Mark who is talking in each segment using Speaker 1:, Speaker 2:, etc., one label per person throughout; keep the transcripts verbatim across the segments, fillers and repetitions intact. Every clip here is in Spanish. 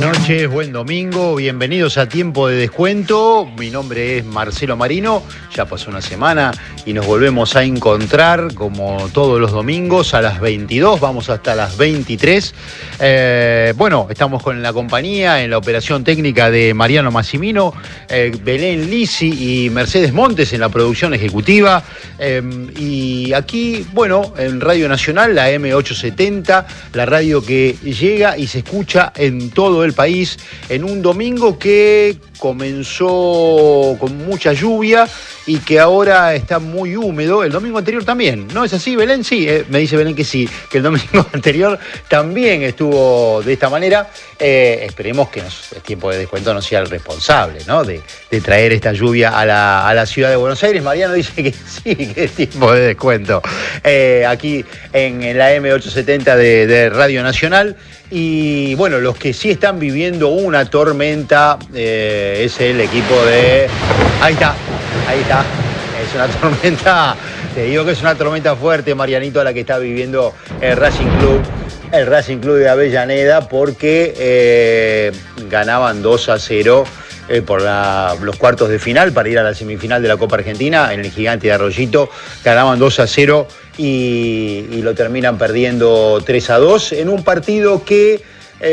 Speaker 1: noches, buen domingo, bienvenidos a Tiempo de Descuento. Mi nombre es Marcelo Marino, ya pasó una semana y nos volvemos a encontrar como todos los domingos a las veintidós, vamos hasta las veintitrés. Eh, bueno, estamos con la compañía en la operación técnica de Mariano Massimino, eh, Belén Lisi y Mercedes Montes en la producción ejecutiva. Eh, y aquí, bueno, en Radio Nacional, la eme ochocientos setenta, la radio que llega y se escucha en todo el país en un domingo que comenzó con mucha lluvia y que ahora está muy húmedo. El domingo anterior también, ¿no es así, Belén? Sí, eh, me dice Belén que sí, que el domingo anterior también estuvo de esta manera. Eh, esperemos que nos, el Tiempo de Descuento no sea el responsable, ¿no? de, de traer esta lluvia a la, a la ciudad de Buenos Aires. Mariano dice que sí, que es Tiempo de Descuento. Eh, aquí en, en la eme ochocientos setenta de, de Radio Nacional. Y bueno, los que sí están viviendo una tormenta eh, es el equipo de... Ahí está, ahí está. Es una tormenta, te digo que es una tormenta fuerte, Marianito, a la que está viviendo el Racing Club. El Racing Club de Avellaneda, porque eh, ganaban dos a cero eh, por la, los cuartos de final para ir a la semifinal de la Copa Argentina en el Gigante de Arroyito. Ganaban dos a cero y, y lo terminan perdiendo tres a dos en un partido que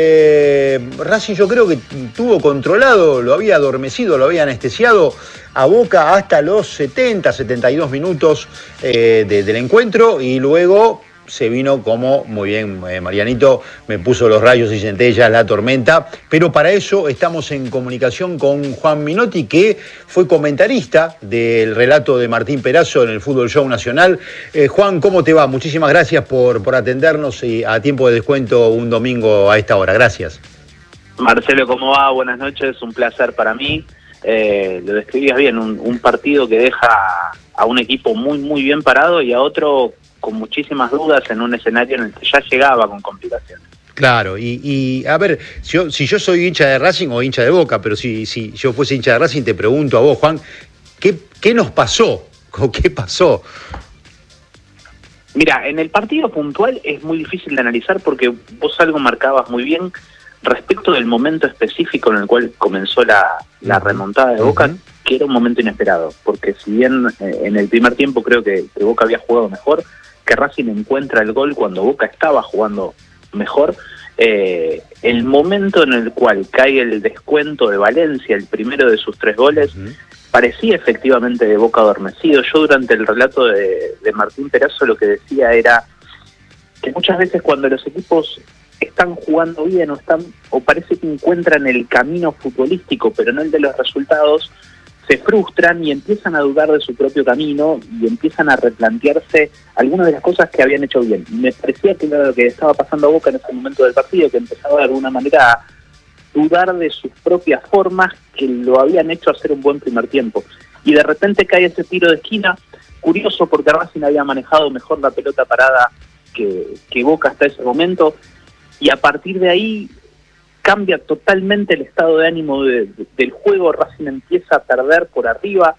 Speaker 1: eh, Racing yo creo que tuvo controlado, lo había adormecido, lo había anestesiado a Boca hasta los setenta, setenta y dos minutos eh, de, del encuentro, y luego se vino como, muy bien, eh, Marianito, me puso los rayos y centellas, la tormenta, pero para eso estamos en comunicación con Juan Minotti, que fue comentarista del relato de Martín Perazo en el Fútbol Show Nacional. Eh, Juan, ¿cómo te va? Muchísimas gracias por, por atendernos y a Tiempo de Descuento un domingo a esta hora. Gracias.
Speaker 2: Marcelo, ¿cómo va? Buenas noches, un placer para mí. Eh, lo describías bien, un, un partido que deja a un equipo muy, muy bien parado y a otro con muchísimas dudas en un escenario en el que ya llegaba con complicaciones. Claro, y, y a ver, si yo, si yo soy hincha de Racing o hincha de Boca, pero si, si yo fuese hincha de Racing, te pregunto a vos, Juan, ¿qué, qué nos pasó? ¿O qué pasó? Mira, en el partido puntual es muy difícil de analizar porque vos algo marcabas muy bien respecto del momento específico en el cual comenzó la, la remontada de Boca, uh-huh. que era un momento inesperado, porque si bien eh, en el primer tiempo creo que, que Boca había jugado mejor, que Racing encuentra el gol cuando Boca estaba jugando mejor, eh, el momento en el cual cae el descuento de Valencia, el primero de sus tres goles, uh-huh. parecía efectivamente de Boca adormecido. Yo durante el relato de, de Martín Perazo lo que decía era que muchas veces cuando los equipos están jugando bien o están o parece que encuentran el camino futbolístico pero no el de los resultados, se frustran y empiezan a dudar de su propio camino y empiezan a replantearse algunas de las cosas que habían hecho bien. Y me parecía que era lo que estaba pasando a Boca en ese momento del partido, que empezaba de alguna manera a dudar de sus propias formas que lo habían hecho hacer un buen primer tiempo. Y de repente cae ese tiro de esquina, curioso porque Racing había manejado mejor la pelota parada que, que Boca hasta ese momento, y a partir de ahí cambia totalmente el estado de ánimo de, de, del juego. Racing empieza a perder por arriba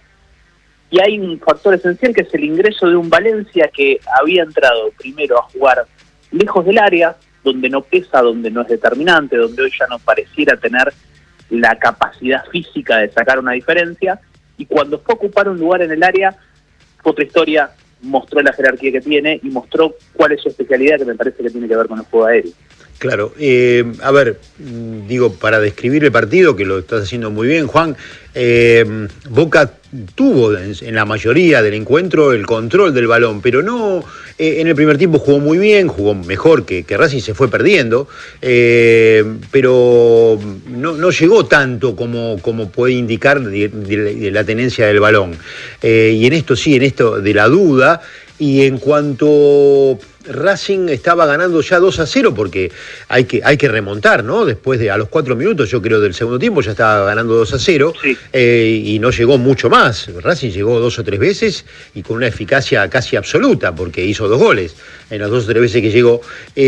Speaker 2: y hay un factor esencial que es el ingreso de un Valencia que había entrado primero a jugar lejos del área, donde no pesa, donde no es determinante, donde hoy ya no pareciera tener la capacidad física de sacar una diferencia, y cuando fue a ocupar un lugar en el área, otra historia, mostró la jerarquía que tiene y mostró cuál es su especialidad, que me parece que tiene que ver con el juego aéreo. Claro, eh, a ver, digo, para describir el partido, que lo estás haciendo muy bien, Juan, eh, Boca tuvo en, en la mayoría del encuentro el control del balón, pero no, eh, en el primer tiempo jugó muy bien, jugó mejor que, que Racing, se fue perdiendo, eh, pero no, no llegó tanto como, como puede indicar de, de, de la tenencia del balón. Eh, y en esto sí, en esto de la duda, y en cuanto Racing estaba ganando ya dos a cero, porque hay que, hay que remontar, ¿no? Después de a los cuatro minutos, yo creo, del segundo tiempo, ya estaba ganando dos a cero, sí. eh, y no llegó mucho más. Racing llegó dos o tres veces y con una eficacia casi absoluta, porque hizo dos goles en las dos o tres veces que llegó.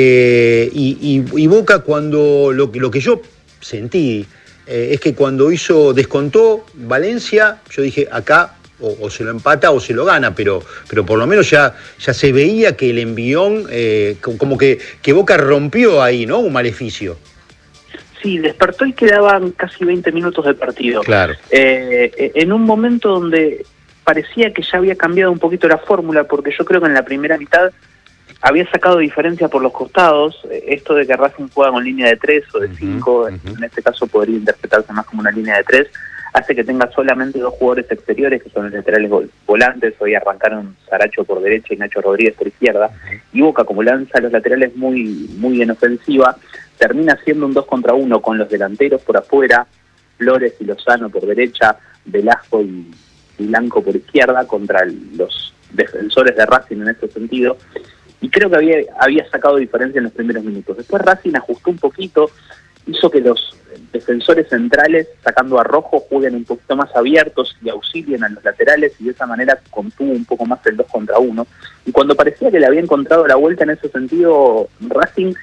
Speaker 2: Eh, y, y, y Boca, cuando lo, lo que yo sentí eh, es que cuando hizo, descontó Valencia, yo dije, acá O, o se lo empata o se lo gana, pero, pero por lo menos ya, ya se veía que el envión, eh, como que, que Boca rompió ahí, ¿no? Un maleficio. Sí, despertó y quedaban casi veinte minutos de partido.
Speaker 1: Claro.
Speaker 2: Eh, en un momento donde parecía que ya había cambiado un poquito la fórmula, porque yo creo que en la primera mitad había sacado diferencia por los costados. Esto de que Racing juega con línea de tres o de cinco, uh-huh, uh-huh. en este caso podría interpretarse más como una línea de tres, hace que tenga solamente dos jugadores exteriores, que son los laterales volantes. Hoy arrancaron Saracho por derecha y Nacho Rodríguez por izquierda, uh-huh. y Boca, como lanza los laterales muy, muy en ofensiva, termina siendo un dos contra uno con los delanteros por afuera, Flores y Lozano por derecha, Velasco y, y Blanco por izquierda, contra los defensores de Racing en ese sentido. Y creo que había, había sacado diferencia en los primeros minutos. Después Racing ajustó un poquito, hizo que los defensores centrales, sacando a Rojo, jueguen un poquito más abiertos y auxilien a los laterales, y de esa manera contuvo un poco más el dos contra uno. Y cuando parecía que le había encontrado la vuelta en ese sentido Racing,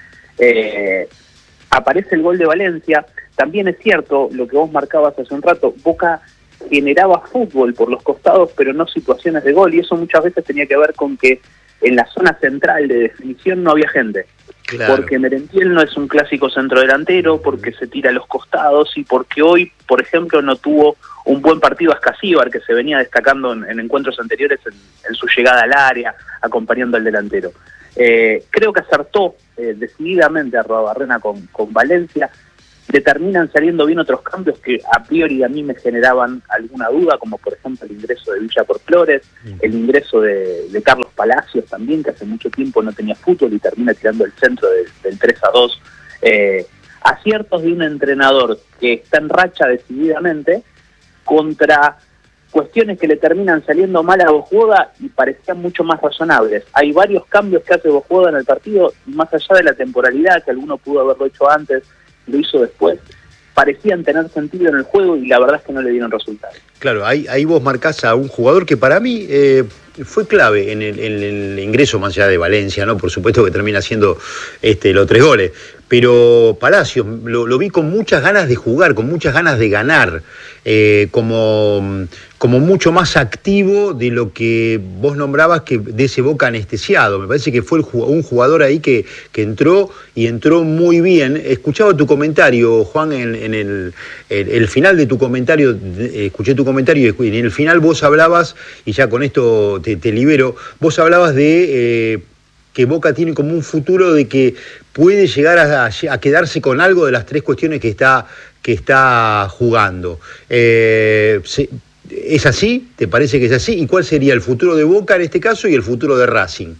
Speaker 2: eh, aparece el gol de Valencia. También es cierto lo que vos marcabas hace un rato, Boca generaba fútbol por los costados, pero no situaciones de gol, y eso muchas veces tenía que ver con que en la zona central de definición no había gente. Claro. Porque Merentiel no es un clásico centrodelantero, porque se tira a los costados, y porque hoy, por ejemplo, no tuvo un buen partido Ascasíbar, que se venía destacando en, en encuentros anteriores en, en su llegada al área, acompañando al delantero. Eh, creo que acertó eh, decididamente a Arruabarrena con, con Valencia. Determinan saliendo bien otros cambios que a priori a mí me generaban alguna duda, como por ejemplo el ingreso de Villa por Flores, el ingreso de, de Carlos Palacios también, que hace mucho tiempo no tenía fútbol y termina tirando el centro de, del tres a dos. Eh, aciertos de un entrenador que está en racha decididamente contra cuestiones que le terminan saliendo mal a Bojuoda y parecían mucho más razonables. Hay varios cambios que hace Bojuoda en el partido, más allá de la temporalidad, que alguno pudo haberlo hecho antes, lo hizo después, parecían tener sentido en el juego, y la verdad es que no le dieron resultados.
Speaker 1: Claro, ahí, ahí vos marcás a un jugador que para mí eh, fue clave en el, en el ingreso, más allá de Valencia, ¿no? Por supuesto que termina haciendo este, los tres goles, pero Palacios lo, lo vi con muchas ganas de jugar, con muchas ganas de ganar, eh, como, como mucho más activo de lo que vos nombrabas, que de ese Boca anestesiado. Me parece que fue el, un jugador ahí que, que entró y entró muy bien. Escuchaba tu comentario, Juan, en, en el, el, el final de tu comentario, escuché tu comentario y en el final vos hablabas, y ya con esto te, te libero, vos hablabas de eh, que Boca tiene como un futuro de que puede llegar a, a quedarse con algo de las tres cuestiones que está, que está jugando. Eh, se, ¿Es así? ¿Te parece que es así? ¿Y cuál sería el futuro de Boca en este caso y el futuro de Racing?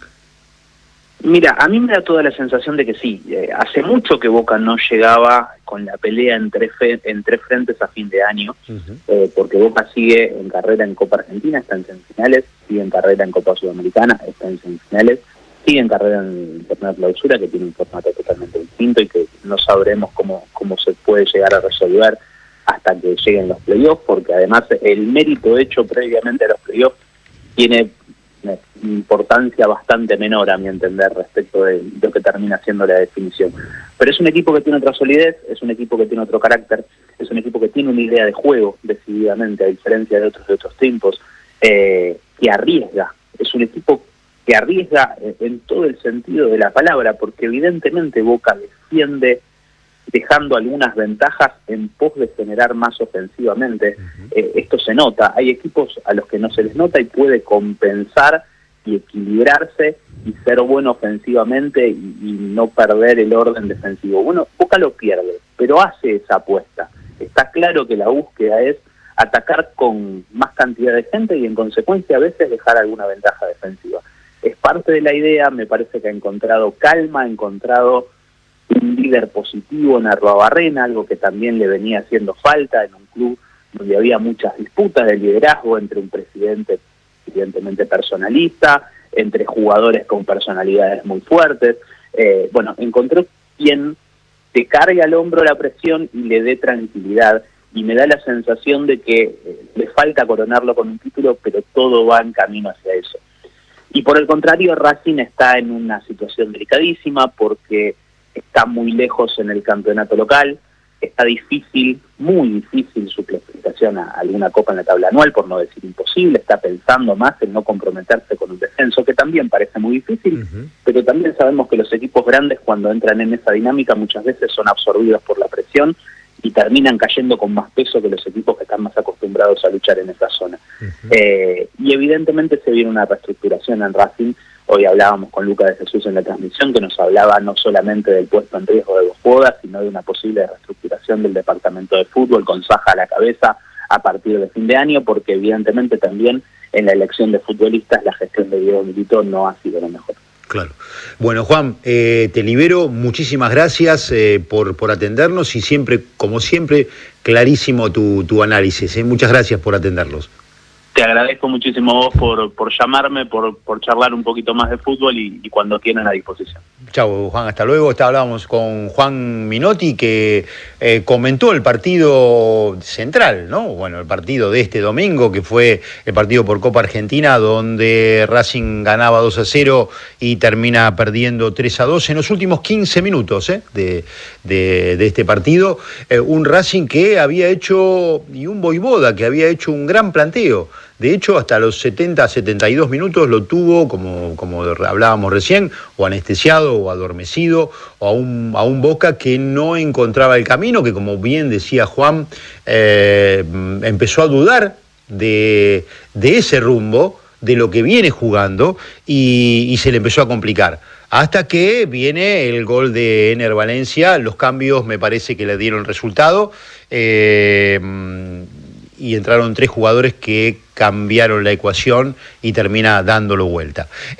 Speaker 2: Mira, a mí me da toda la sensación de que sí. Eh, hace mucho que Boca no llegaba con la pelea en tres, fe, en tres frentes a fin de año, uh-huh. eh, porque Boca sigue en carrera en Copa Argentina, está en semifinales, sigue en carrera en Copa Sudamericana, está en semifinales, sigue en carrera en el torneo de clausura, que tiene un formato totalmente distinto y que no sabremos cómo, cómo se puede llegar a resolver hasta que lleguen los playoffs, porque además el mérito hecho previamente a los playoffs tiene una importancia bastante menor, a mi entender, respecto de lo que termina siendo la definición. Pero es un equipo que tiene otra solidez, es un equipo que tiene otro carácter, es un equipo que tiene una idea de juego, decididamente, a diferencia de otros de otros tiempos, eh, que arriesga. Es un equipo que arriesga en todo el sentido de la palabra, porque evidentemente Boca defiende dejando algunas ventajas en pos de generar más ofensivamente. Uh-huh. Eh, esto se nota. Hay equipos a los que no se les nota y puede compensar y equilibrarse y ser bueno ofensivamente y, y no perder el orden defensivo. Bueno, Boca lo pierde, pero hace esa apuesta. Está claro que la búsqueda es atacar con más cantidad de gente y en consecuencia a veces dejar alguna ventaja defensiva. Es parte de la idea, me parece que ha encontrado calma, ha encontrado un líder positivo en Arruabarrena, algo que también le venía haciendo falta en un club donde había muchas disputas de liderazgo entre un presidente evidentemente personalista, entre jugadores con personalidades muy fuertes. Eh, bueno, encontró quien te cargue al hombro la presión y le dé tranquilidad, y me da la sensación de que eh, le falta coronarlo con un título, pero todo va en camino hacia eso. Y por el contrario, Racing está en una situación delicadísima porque está muy lejos en el campeonato local, está difícil, muy difícil su clasificación a alguna copa en la tabla anual, por no decir imposible, está pensando más en no comprometerse con un descenso, que también parece muy difícil, uh-huh. pero también sabemos que los equipos grandes cuando entran en esa dinámica muchas veces son absorbidos por la presión y terminan cayendo con más peso que los equipos que están más acostumbrados a luchar en esa zona. Uh-huh. Eh, y evidentemente se viene una reestructuración en Racing. Hoy hablábamos con Luca de Jesús en la transmisión, que nos hablaba no solamente del puesto en riesgo de Boada, sino de una posible reestructuración del departamento de fútbol, con Saja a la cabeza a partir de fin de año, porque evidentemente también en la elección de futbolistas la gestión de Diego Milito no ha sido lo mejor.
Speaker 1: Claro. Bueno, Juan, eh, te libero. Muchísimas gracias eh, por, por atendernos y siempre, como siempre, clarísimo tu, tu análisis. ¿eh? Muchas gracias por atenderlos.
Speaker 2: Te agradezco muchísimo vos por, por llamarme, por, por charlar un poquito más de fútbol y, y cuando tienen a disposición.
Speaker 1: Chau, Juan, hasta luego. Estábamos con Juan Minotti, que eh, comentó el partido central, ¿no? Bueno, el partido de este domingo, que fue el partido por Copa Argentina, donde Racing ganaba dos a cero y termina perdiendo tres a dos en los últimos quince minutos ¿eh? de, de, de este partido. Eh, un Racing que había hecho, y un Boivoda que había hecho un gran planteo. De hecho, hasta los setenta, setenta y dos minutos lo tuvo, como, como hablábamos recién, o anestesiado o adormecido, o a un, a un Boca que no encontraba el camino, que como bien decía Juan, eh, empezó a dudar de, de ese rumbo, de lo que viene jugando, y, y se le empezó a complicar. Hasta que viene el gol de Ener Valencia, los cambios me parece que le dieron resultado, eh, y entraron tres jugadores que cambiaron la ecuación y termina dándolo vuelta.